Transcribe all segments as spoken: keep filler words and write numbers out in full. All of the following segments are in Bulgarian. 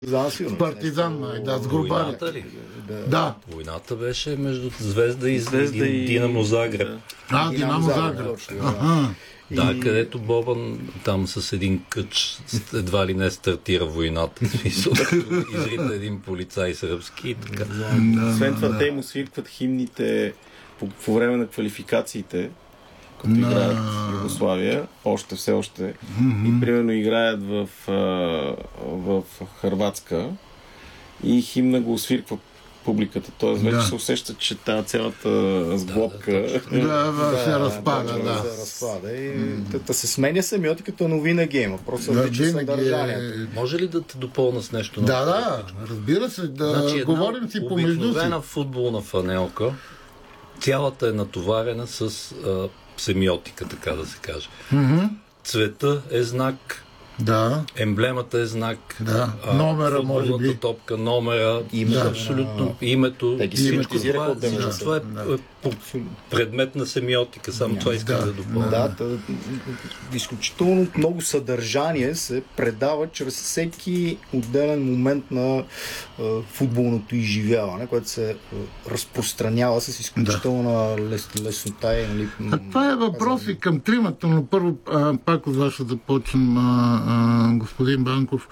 Партизан, Партизан, май, да, с грубари. Войната ли? Да. да. Войната беше между Звезда и, Звезда и... Динамо Загреб. А, Динамо Загреб. Ага. Да, и... където Бобан там с един къч едва ли не стартира войната. Изрита един полицай сръбски и така. Да, освен това, да. Те му свиркват химните по, по време на квалификациите, като no. играят в Югославия, още, все още. Mm-hmm. И примерно играят в, в Хърватска и химна го свирква публиката. Тоест вече да. се усеща, че тази цялата сглобка да, да, да, се разпада. Да, да. се разпада. И mm. да се сменя семиотиката, но винаги има. Просто да, различа съдържанието. Може ли да те допълна с нещо? Да, да, разбира се. Да, значи, говорим си помежду си. Обикновена футболна фанелка, цялата е натоварена с а, семиотика, така да се каже. Mm-hmm. Цвета е знак, да. Емблемата е знак, да. а, номера, може би. Топка, номера, името, да. абсолютно а, името. Всичко това, от всичко да. това е да. предмет на семиотика, само това искам да, да допълня. Да, да, изключително много съдържание се предава чрез всеки отделен момент на uh, футболното изживяване, което се uh, разпространява с изключителна да. лес, леснота. Нали, а това е въпрос и към тримата, но първо а, пак от вас ще започнем, а, а, господин Банков.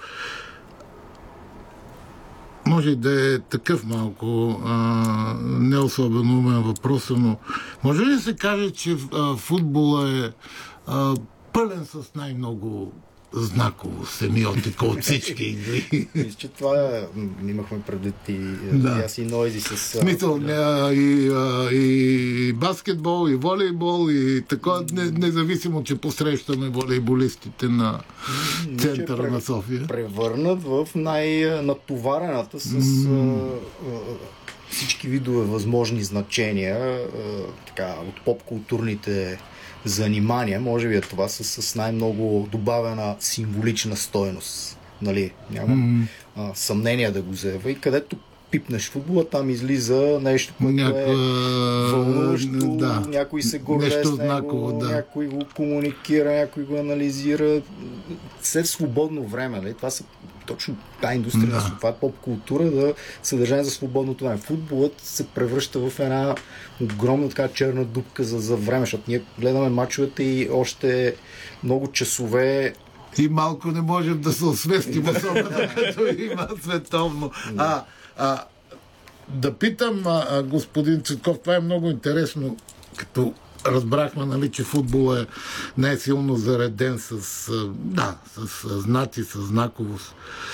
Може да е такъв малко а, не особено умен въпрос, но може ли да се каже, че а, футбола е а, пълен с най-много знаково семиотика от всички игри? Мисля, че това имахме предвид и, да. и аз и Нойзи с... Смисъл, да. и, а, и баскетбол, и волейбол, и така, не, независимо, че посрещаме волейболистите на центъра пре, на София. Превърнат в най-натоварената с mm. а, а, всички видове възможни значения, а, така, от поп-културните занимания, може би е това с, с най-много добавена символична стойност. Нали? Нямам mm-hmm. а, съмнение да го заявя. И където пипнеш футбола, там излиза нещо, което Няква... е вълнуващо, да. някой се горде с него, да. някой го комуникира, някой го анализира. Все свободно време. Нали? Това са точно тази индустрия, да. това е поп-култура, да съдържание за свободното време. Футболът се превръща в една огромна така черна дупка за, за време, защото ние гледаме мачовете и още много часове и малко не можем да се освестим, особено като има световно. А, а, да питам а, господин Цветков, това е много интересно, като разбрахме, нали, че футбол е най-силно зареден с, да, с знаци, с знаковост.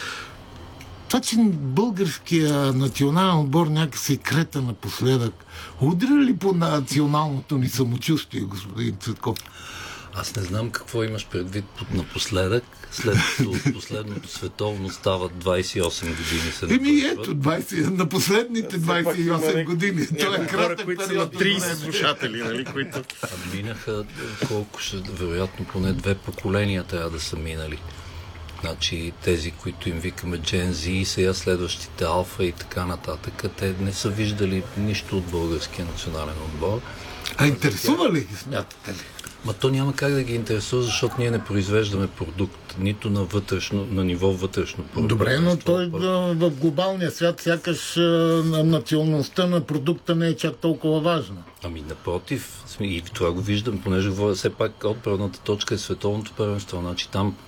Това, че българския национален отбор някакси крета напоследък, удря ли по националното ни самочувствие, господин Цветков? Аз не знам какво имаш предвид под напоследък, след последното световно стават двайсет и осем години. Се Еми ето, двайсет, на последните двайсет и осем години. Това е кратък период. трийсет слушатели, нали, които... А минаха колко ще, вероятно, поне две поколения трябва да са минали. Значи тези, които им викаме Gen Z, сега следващите Алфа и така нататък, те не са виждали нищо от българския национален отбор. А интересува ли ги, смятате ли? Ма то няма как да ги интересува, защото ние не произвеждаме продукт, нито на вътрешно, на ниво вътрешно продукт. Добре, но той в глобалния свят сякаш националността на продукта не е чак толкова важна. Ами напротив, и това го виждам, понеже говоря, все пак отправната точка е световното първенство, значи там,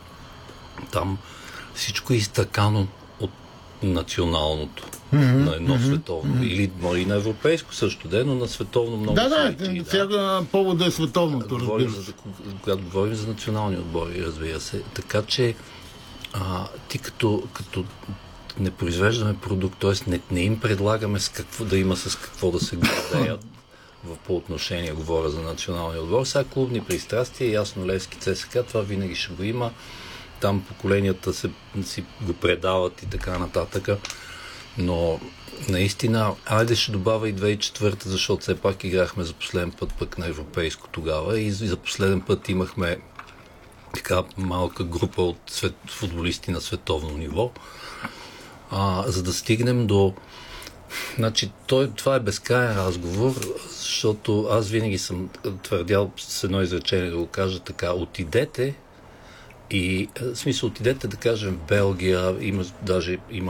там всичко е изтъкано от националното. Mm-hmm, на едно mm-hmm, световно. Mm-hmm. Или и на европейско също де, но на световно много да, сайти. Да, да, повода е световното, разбира се. Когато говорим за национални отбори, разбира се. Така че а, ти като, като не произвеждаме продукт, т.е. Не, не им предлагаме с какво да има с какво да се гордеят по отношение, говоря за националния отбор. Сега клубни пристрастия, Ясно Левски, ЦСКА, това винаги ще го има. Там поколенията се, си го предават и така нататък. Но наистина, айде ще добавя и две хиляди и четвърта, защото все пак играхме за последен път пък на европейско тогава и за последен път имахме така малка група от свет, футболисти на световно ниво. А, за да стигнем до... Значи, той, това е безкрайен разговор, защото аз винаги съм твърдял с едно изречение да го кажа така: отидете И в смисъл, отидете да кажем в Белгия, има даже има